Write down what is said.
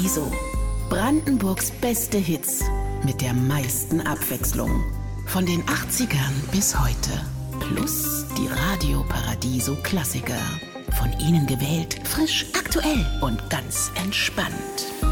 Paradiso. Brandenburgs beste Hits mit der meisten Abwechslung. Von den 80ern bis heute. Plus die Radio Paradiso Klassiker. Von Ihnen gewählt, frisch, aktuell und ganz entspannt.